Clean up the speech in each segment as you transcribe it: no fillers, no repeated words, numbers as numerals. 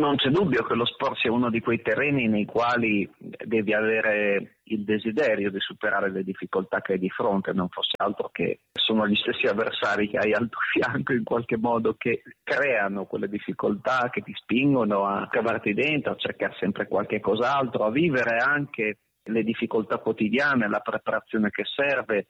Non c'è dubbio che lo sport sia uno di quei terreni nei quali devi avere il desiderio di superare le difficoltà che hai di fronte, non fosse altro che sono gli stessi avversari che hai al tuo fianco in qualche modo che creano quelle difficoltà, che ti spingono a cavarti dentro, a cercare sempre qualche cos'altro, a vivere anche le difficoltà quotidiane, la preparazione che serve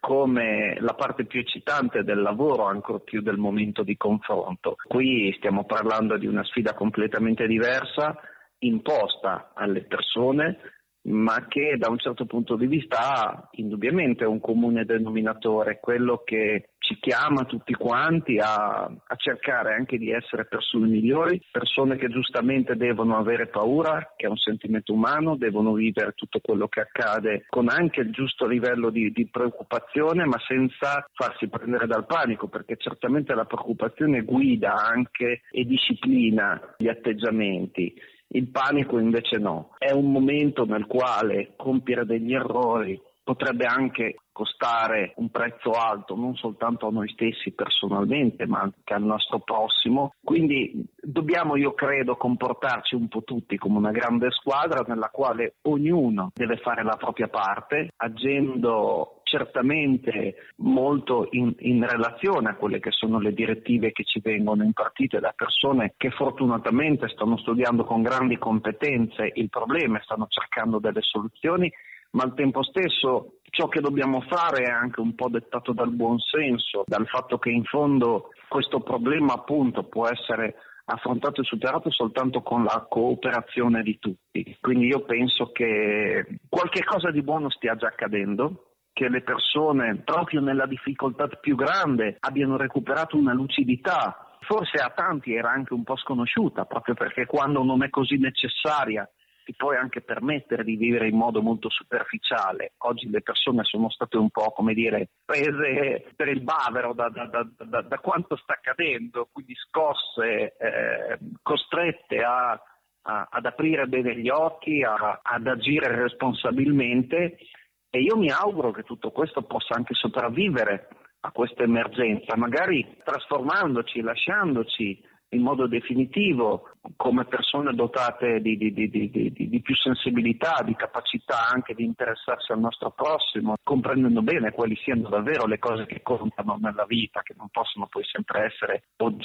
come la parte più eccitante del lavoro, ancor più del momento di confronto. Qui stiamo parlando di una sfida completamente diversa, imposta alle persone, ma che da un certo punto di vista ha indubbiamente un comune denominatore, quello che ci chiama tutti quanti a cercare anche di essere persone migliori, persone che giustamente devono avere paura, che è un sentimento umano, devono vivere tutto quello che accade con anche il giusto livello di preoccupazione, ma senza farsi prendere dal panico, perché certamente la preoccupazione guida anche e disciplina gli atteggiamenti. Il panico invece no, è un momento nel quale compiere degli errori potrebbe anche costare un prezzo alto, non soltanto a noi stessi personalmente, ma anche al nostro prossimo. Quindi dobbiamo, io credo, comportarci un po' tutti come una grande squadra nella quale ognuno deve fare la propria parte, agendo certamente molto in relazione a quelle che sono le direttive che ci vengono impartite da persone che fortunatamente stanno studiando con grandi competenze il problema e stanno cercando delle soluzioni, ma al tempo stesso ciò che dobbiamo fare è anche un po' dettato dal buon senso, dal fatto che in fondo questo problema appunto può essere affrontato e superato soltanto con la cooperazione di tutti. Quindi io penso che qualche cosa di buono stia già accadendo, che le persone proprio nella difficoltà più grande abbiano recuperato una lucidità, forse a tanti era anche un po' sconosciuta, proprio perché quando non è così necessaria ti puoi anche permettere di vivere in modo molto superficiale. Oggi le persone sono state un po', come dire, prese per il bavero da quanto sta accadendo, quindi scosse, costrette ad aprire bene gli occhi, ad agire responsabilmente, e io mi auguro che tutto questo possa anche sopravvivere a questa emergenza, magari trasformandoci, lasciandoci in modo definitivo come persone dotate di più sensibilità, di capacità anche di interessarsi al nostro prossimo, comprendendo bene quali siano davvero le cose che contano nella vita, che non possono poi sempre essere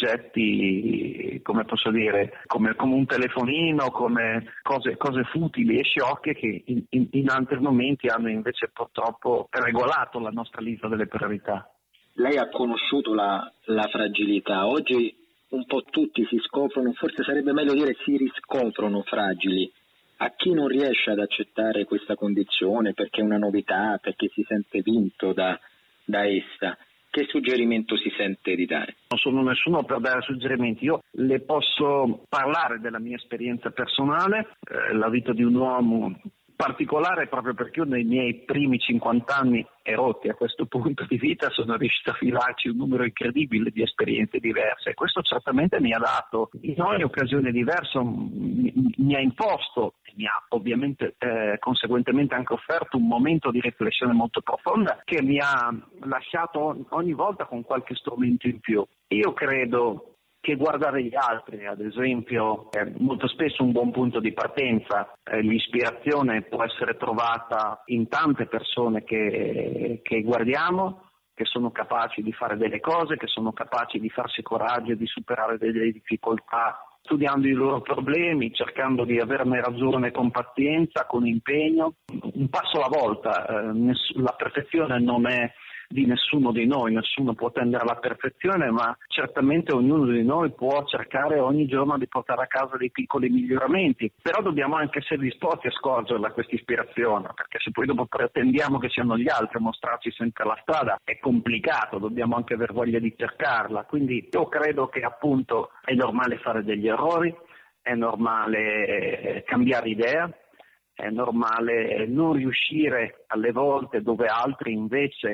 oggetti, come posso dire, come un telefonino, come cose futili e sciocche che in altri momenti hanno invece purtroppo regolato la nostra lista delle priorità. Lei ha conosciuto la fragilità. Oggi un po' tutti si scoprono, forse sarebbe meglio dire si riscoprono fragili. A chi non riesce ad accettare questa condizione perché è una novità, perché si sente vinto da essa, che suggerimento si sente di dare? Non sono nessuno per dare suggerimenti, io le posso parlare della mia esperienza personale, la vita di un uomo particolare proprio perché io nei miei primi 50 anni erotti a questo punto di vita sono riuscito a filarci un numero incredibile di esperienze diverse, e questo certamente mi ha dato in ogni occasione diversa, mi ha imposto e mi ha ovviamente conseguentemente anche offerto un momento di riflessione molto profonda che mi ha lasciato ogni volta con qualche strumento in più. Io credo che guardare gli altri, ad esempio, è molto spesso un buon punto di partenza. L'ispirazione può essere trovata in tante persone che guardiamo, che sono capaci di fare delle cose, che sono capaci di farsi coraggio e di superare delle difficoltà, studiando i loro problemi, cercando di averne ragione con pazienza, con impegno, un passo alla volta. La perfezione non è di nessuno di noi, nessuno può tendere alla perfezione, ma certamente ognuno di noi può cercare ogni giorno di portare a casa dei piccoli miglioramenti, però dobbiamo anche essere disposti a scorgerla questa ispirazione, perché se poi dopo pretendiamo che siano gli altri a mostrarci sempre la strada è complicato, dobbiamo anche aver voglia di cercarla. Quindi io credo che appunto è normale fare degli errori, è normale cambiare idea, è normale non riuscire alle volte dove altri invece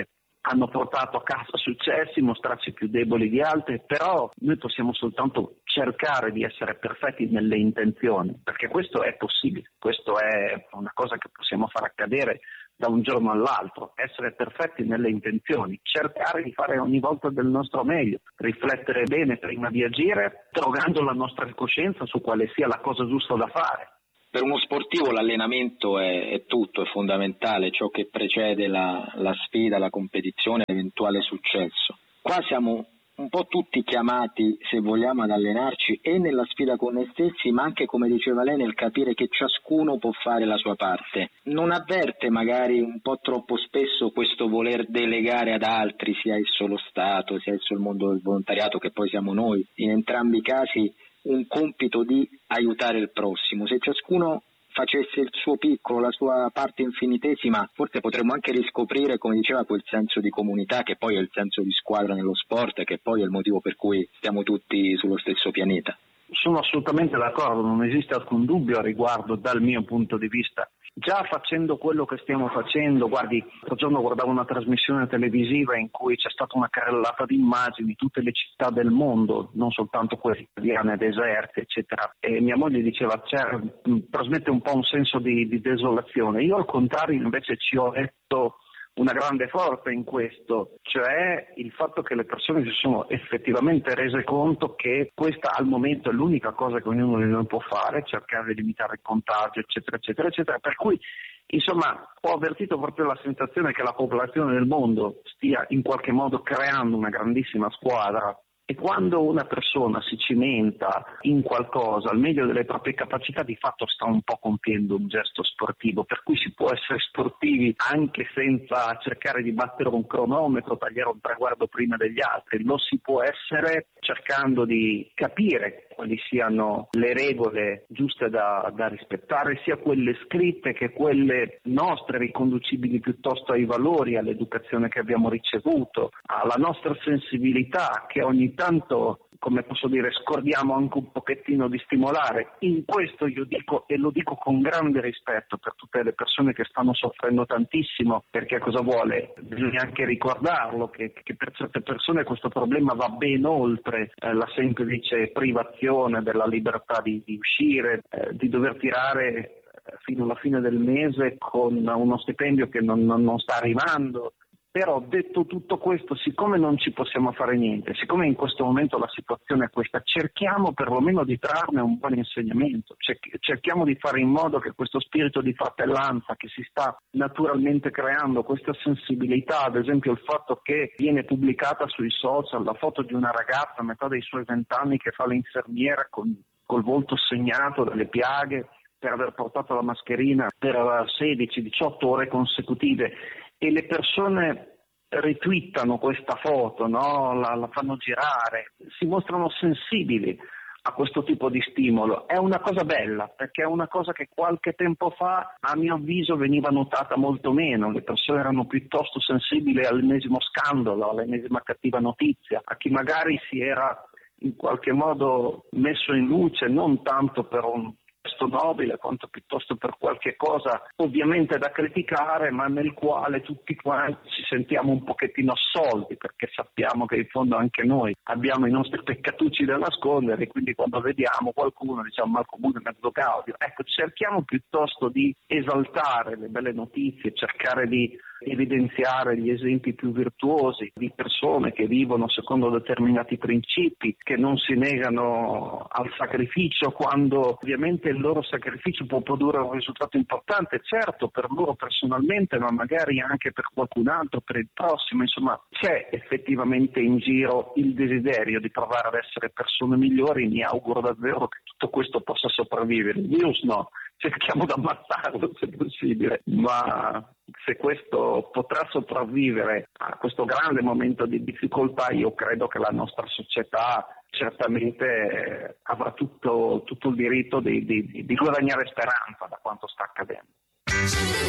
hanno portato a casa successi, mostrarci più deboli di altri, però noi possiamo soltanto cercare di essere perfetti nelle intenzioni, perché questo è possibile, questo è una cosa che possiamo far accadere da un giorno all'altro, essere perfetti nelle intenzioni, cercare di fare ogni volta del nostro meglio, riflettere bene prima di agire, drogando la nostra coscienza su quale sia la cosa giusta da fare. Per uno sportivo l'allenamento è tutto, è fondamentale, ciò che precede la sfida, la competizione, l'eventuale successo. Qua siamo un po' tutti chiamati, se vogliamo, ad allenarci e nella sfida con noi stessi, ma anche, come diceva lei, nel capire che ciascuno può fare la sua parte. Non avverte magari un po' troppo spesso questo voler delegare ad altri, sia esso lo Stato, sia esso il mondo del volontariato, che poi siamo noi, in entrambi i casi, un compito di aiutare il prossimo. Se ciascuno facesse il suo piccolo, la sua parte infinitesima, forse potremmo anche riscoprire, come diceva, quel senso di comunità che poi è il senso di squadra nello sport e che poi è il motivo per cui stiamo tutti sullo stesso pianeta. Sono assolutamente d'accordo, non esiste alcun dubbio a riguardo dal mio punto di vista. Già facendo quello che stiamo facendo, guardi, l'altro giorno guardavo una trasmissione televisiva in cui c'è stata una carrellata di immagini di tutte le città del mondo, non soltanto quelle italiane, deserti, eccetera, e mia moglie diceva, trasmette un po' un senso di desolazione. Io al contrario invece ci ho letto una grande forza in questo, cioè il fatto che le persone si sono effettivamente rese conto che questa al momento è l'unica cosa che ognuno di noi può fare, cercare di limitare il contagio, eccetera, eccetera, eccetera. Per cui, insomma, ho avvertito proprio la sensazione che la popolazione del mondo stia in qualche modo creando una grandissima squadra. E quando una persona si cimenta in qualcosa al meglio delle proprie capacità, di fatto sta un po' compiendo un gesto sportivo, per cui si può essere sportivi anche senza cercare di battere un cronometro, tagliare un traguardo prima degli altri, lo si può essere cercando di capire quali siano le regole giuste da rispettare, sia quelle scritte che quelle nostre, riconducibili piuttosto ai valori, all'educazione che abbiamo ricevuto, alla nostra sensibilità che ogni tanto, come posso dire, scordiamo anche un pochettino di stimolare. In questo io dico, e lo dico con grande rispetto per tutte le persone che stanno soffrendo tantissimo, perché cosa vuole? Bisogna anche ricordarlo che per certe persone questo problema va ben oltre la semplice privazione della libertà di uscire, di dover tirare fino alla fine del mese con uno stipendio che non sta arrivando. Però detto tutto questo, siccome non ci possiamo fare niente, siccome in questo momento la situazione è questa, cerchiamo perlomeno di trarne un buon insegnamento, cerchiamo di fare in modo che questo spirito di fratellanza che si sta naturalmente creando, questa sensibilità, ad esempio il fatto che viene pubblicata sui social la foto di una ragazza a metà dei suoi 20 anni che fa l'infermiera col volto segnato dalle piaghe per aver portato la mascherina per 16-18 ore consecutive, e le persone retweetano questa foto, no? La fanno girare, si mostrano sensibili a questo tipo di stimolo. È una cosa bella, perché è una cosa che qualche tempo fa, a mio avviso, veniva notata molto meno. Le persone erano piuttosto sensibili all'ennesimo scandalo, all'ennesima cattiva notizia, a chi magari si era in qualche modo messo in luce non tanto per un gesto nobile quanto piuttosto per qualche cosa ovviamente da criticare, ma nel quale tutti quanti ci sentiamo un pochettino assolti, perché sappiamo che in fondo anche noi abbiamo i nostri peccatucci da nascondere, e quindi quando vediamo qualcuno diciamo ma il comune è mezzo gaudio. Ecco, cerchiamo piuttosto di esaltare le belle notizie, cercare di evidenziare gli esempi più virtuosi di persone che vivono secondo determinati principi, che non si negano al sacrificio quando ovviamente il loro sacrificio può produrre un risultato importante, certo per loro personalmente, ma magari anche per qualcun altro, per il prossimo. Insomma, c'è effettivamente in giro il desiderio di provare ad essere persone migliori. Mi auguro davvero che tutto questo possa sopravvivere. Il virus no, cerchiamo di ammazzarlo se possibile, ma se questo potrà sopravvivere a questo grande momento di difficoltà, io credo che la nostra società certamente avrà tutto il diritto di guadagnare speranza da quanto sta accadendo.